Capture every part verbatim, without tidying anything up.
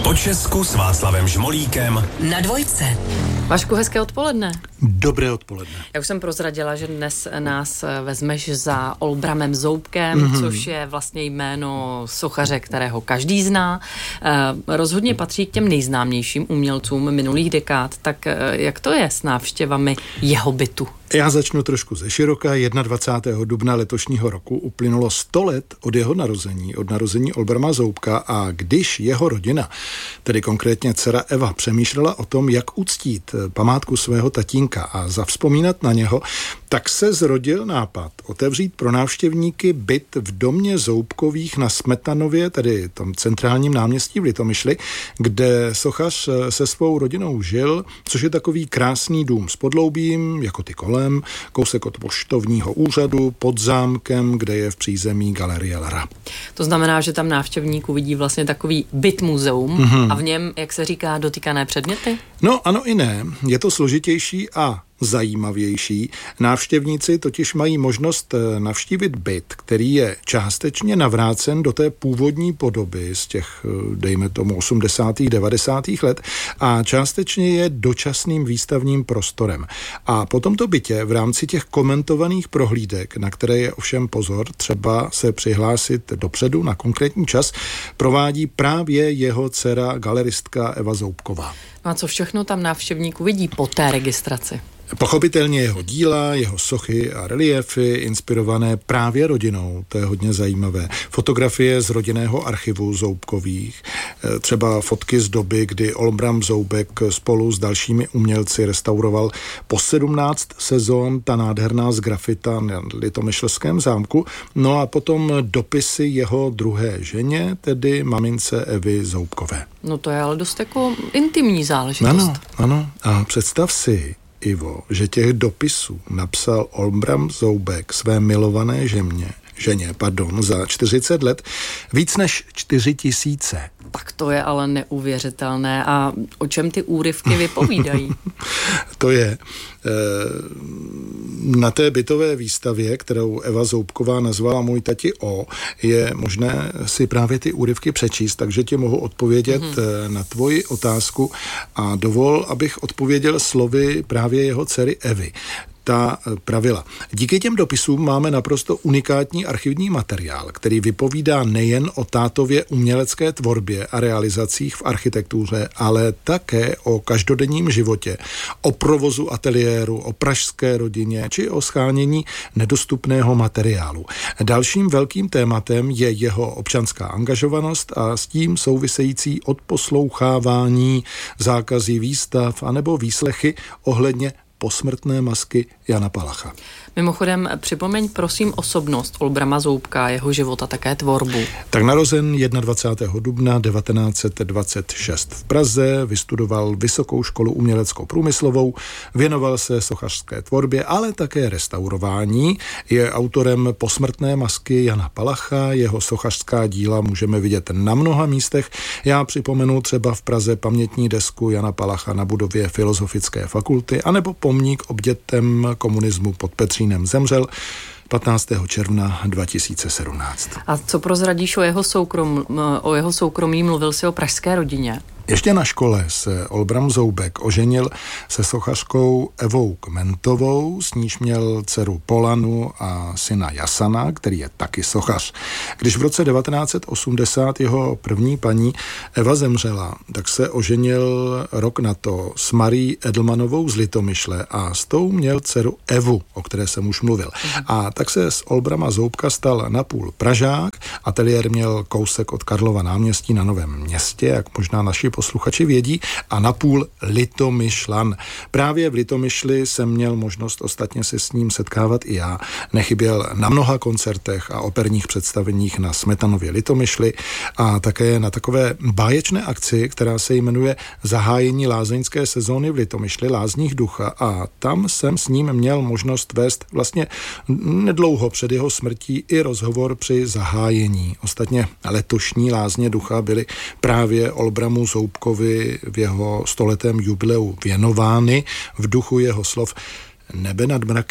O Česku s Václavem Žmolíkem na Dvojce. Vašku, hezké odpoledne. Dobré odpoledne. Já už jsem prozradila, že dnes nás vezmeš za Olbramem Zoubkem, mm-hmm. což je vlastně jméno sochaře, kterého každý zná. E, rozhodně patří k těm nejznámějším umělcům minulých dekád. Tak e, jak to je s návštěvami jeho bytu? Já začnu trošku ze široka. dvacátého prvního dubna letošního roku uplynulo sto let od jeho narození, od narození Olbrama Zoubka, a když jeho rodina, tedy konkrétně dcera Eva, přemýšlela o tom, jak uctít památku svého tatínka a zavzpomínat na něho, tak se zrodil nápad otevřít pro návštěvníky byt v domě Zoubkových na Smetanově, tedy tom centrálním náměstí v Litomyšli, kde sochař se svou rodinou žil, což je takový krásný dům s podloubím, jako ty kolem, kousek od poštovního úřadu, pod zámkem, kde je v přízemí galerie Lara. To znamená, že tam návštěvník uvidí vlastně takový byt muzeum mm-hmm. a v něm, jak se říká, dotýkané předměty? No ano i ne. Je to složitější a zajímavější. Návštěvníci totiž mají možnost navštívit byt, který je částečně navrácen do té původní podoby z těch, dejme tomu, osmdesátých devadesátých let a částečně je dočasným výstavním prostorem. A po tomto bytě v rámci těch komentovaných prohlídek, na které je ovšem pozor, třeba se přihlásit dopředu na konkrétní čas, provádí právě jeho dcera galeristka Eva Zoubková. No a co všechno tam návštěvník uvidí po té registraci? Pochopitelně jeho díla, jeho sochy a reliéfy inspirované právě rodinou, to je hodně zajímavé. Fotografie z rodinného archivu Zoubkových, třeba fotky z doby, kdy Olbram Zoubek spolu s dalšími umělci restauroval po sedmnáct sezon ta nádherná sgrafita na Litomyšlském zámku, no a potom dopisy jeho druhé ženě, tedy mamince Evy Zoubkové. No to je ale dost jako intimní záležitost. Ano, ano. A představ si, Ivo, že těch dopisů napsal Olbram Zoubek své milované ženě, ženě, pardon, za čtyřicet let víc než čtyři tisíce. Tak to je ale neuvěřitelné. A o čem ty úryvky vypovídají? To je na té bytové výstavě, kterou Eva Zoubková nazvala Můj tati O, je možné si právě ty úryvky přečíst, takže ti mohu odpovědět mm-hmm. na tvoji otázku a dovol, abych odpověděl slovy právě jeho dcery Evy. Ta pravila. Díky těm dopisům máme naprosto unikátní archivní materiál, který vypovídá nejen o tátově umělecké tvorbě a realizacích v architektuře, ale také o každodenním životě, o provozu ateliéru, o pražské rodině či o shánění nedostupného materiálu. Dalším velkým tématem je jeho občanská angažovanost a s tím související odposlouchávání, zákazy výstav anebo výslechy ohledně posmrtné masky Jana Palacha. Mimochodem, připomeň prosím osobnost Olbrama Zoubka, jeho život a také tvorbu. Tak narozen dvacátého prvního dubna devatenáct set dvacet šest v Praze, vystudoval Vysokou školu uměleckou průmyslovou, věnoval se sochařské tvorbě, ale také restaurování. Je autorem posmrtné masky Jana Palacha, jeho sochařská díla můžeme vidět na mnoha místech. Já připomenu třeba v Praze pamětní desku Jana Palacha na budově Filozofické fakulty, anebo pomník obětem komunismu pod Petřínem, zemřel patnáctého června dva tisíce sedmnáct. A co prozradíš o jeho, soukrom, o jeho soukromí? Mluvil jsi o pražské rodině? Ještě na škole se Olbram Zoubek oženil se sochařkou Evou Kmentovou, s níž měl dceru Polanu a syna Jasana, který je taky sochař. Když v roce devatenáct set osmdesát jeho první paní Eva zemřela, tak se oženil rok na to s Marí Edelmanovou z Litomyšle a s tou měl dceru Evu, o které jsem už mluvil. A tak se z Olbrama Zoubka stal napůl Pražák, ateliér měl kousek od Karlova náměstí na Novém Městě, jak možná naši posluchači vědí, a napůl Litomyšlan. Právě v Litomyšli jsem měl možnost ostatně se s ním setkávat i já. Nechyběl na mnoha koncertech a operních představeních na Smetanově Litomyšli a také na takové báječné akci, která se jmenuje Zahájení lázeňské sezóny v Litomyšli Lázních ducha, a tam jsem s ním měl možnost vést vlastně nedlouho před jeho smrtí i rozhovor při zahájení. Ostatně letošní Lázně ducha byly právě Olbramu Zoubkovi v jeho stoletém jubileu věnovány v duchu jeho slov: Nebe nad mraky,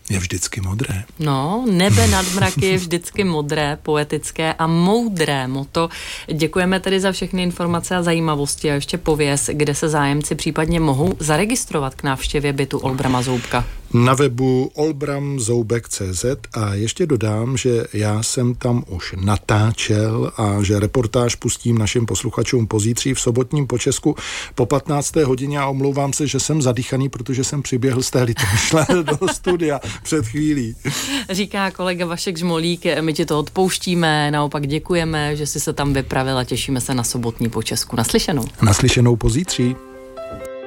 je vždycky modré. No, nebe nad mraky je vždycky modré, poetické a moudré motto. Děkujeme tedy za všechny informace a zajímavosti a ještě pověz, kde se zájemci případně mohou zaregistrovat k návštěvě bytu Olbrama Zoubka. Na webu olbram zoubek tečka cé zet a ještě dodám, že já jsem tam už natáčel a že reportáž pustím našim posluchačům pozítří v sobotním počesku po patnácté hodině a omlouvám se, že jsem zadýchaný, protože jsem přiběhl z té Litomyšle do studia před chvílí. Říká kolega Vašek Žmolík, my ti to odpouštíme, naopak děkujeme, že jsi se tam vypravil a těšíme se na sobotní počesku. Naslyšenou. Naslyšenou pozítří.